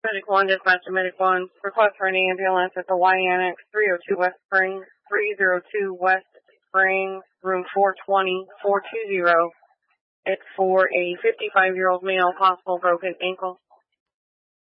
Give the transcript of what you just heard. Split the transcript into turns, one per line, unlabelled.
Medic 1, dispatch to Medic 1. Request for an ambulance at the Y Annex, 302 West Spring, 302 West Spring, room 420, 420. It's for a 55-year-old male, possible broken ankle.